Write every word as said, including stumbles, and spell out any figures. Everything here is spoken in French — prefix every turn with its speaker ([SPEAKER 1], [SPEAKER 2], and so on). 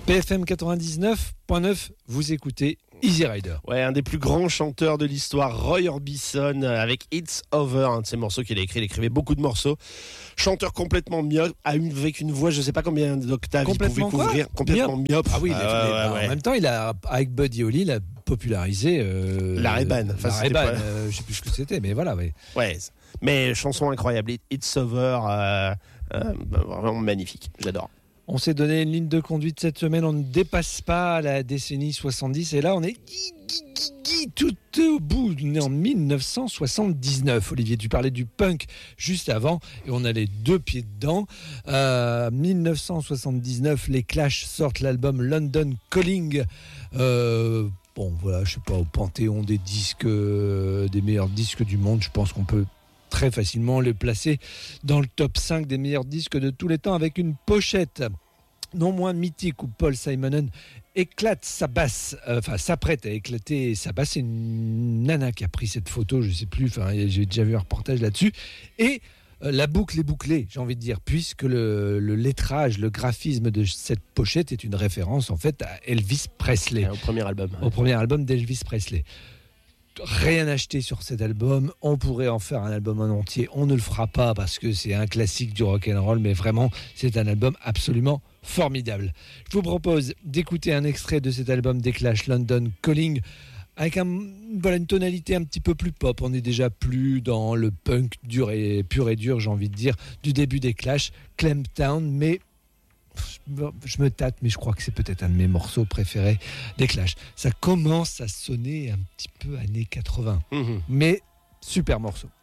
[SPEAKER 1] P F M quatre-vingt-dix-neuf point neuf, vous écoutez Easy Rider.
[SPEAKER 2] Ouais, un des plus grands chanteurs de l'histoire, Roy Orbison, avec It's Over, un de ses morceaux qu'il a écrit. Il écrivait beaucoup de morceaux. Chanteur complètement myope, avec une voix, je sais pas combien d'octaves il pouvait couvrir.
[SPEAKER 1] Quoi
[SPEAKER 2] complètement myope.
[SPEAKER 1] Ah oui, il a,
[SPEAKER 2] ah,
[SPEAKER 1] mais,
[SPEAKER 2] ouais,
[SPEAKER 1] bah,
[SPEAKER 2] ouais.
[SPEAKER 1] en même temps, il a, avec Buddy Holly, il a popularisé euh,
[SPEAKER 2] la Ray-Ban.
[SPEAKER 1] Enfin, la Ray-Ban, pas... euh, je sais plus ce que c'était, mais voilà. Ouais,
[SPEAKER 2] ouais mais chanson incroyable. It's Over, euh, euh, vraiment magnifique. J'adore.
[SPEAKER 1] On s'est donné une ligne de conduite cette semaine, on ne dépasse pas la décennie soixante-dix et là on est tout au bout, on est en dix-neuf cent soixante-dix-neuf. Olivier, tu parlais du punk juste avant et on a les deux pieds dedans. Euh, dix-neuf cent soixante-dix-neuf, les Clash sortent l'album London Calling. Euh, bon voilà, je sais pas, au panthéon des disques, euh, des meilleurs disques du monde, je pense qu'on peut très facilement le placer dans le top cinq des meilleurs disques de tous les temps avec une pochette non moins mythique où Paul Simonon éclate sa basse, euh, enfin s'apprête à éclater sa basse. C'est une nana qui a pris cette photo, je sais plus, enfin j'ai déjà vu un reportage là-dessus. Et euh, la boucle est bouclée, j'ai envie de dire, puisque le, le lettrage, le graphisme de cette pochette est une référence en fait à Elvis Presley.
[SPEAKER 2] Ouais, au premier album.
[SPEAKER 1] Au premier album d'Elvis Presley. Rien acheté sur cet album, on pourrait en faire un album en entier, on ne le fera pas parce que c'est un classique du rock'n'roll, mais vraiment c'est un album absolument formidable. Je vous propose d'écouter un extrait de cet album des Clash, London Calling, avec un, voilà, une tonalité un petit peu plus pop. On est déjà plus dans le punk dur et pur et dur, j'ai envie de dire, du début des Clash, Clamptown, mais je me tâte, mais je crois que c'est peut-être un de mes morceaux préférés des Clash. Ça commence à sonner un petit peu années quatre-vingts, mmh. mais super morceau.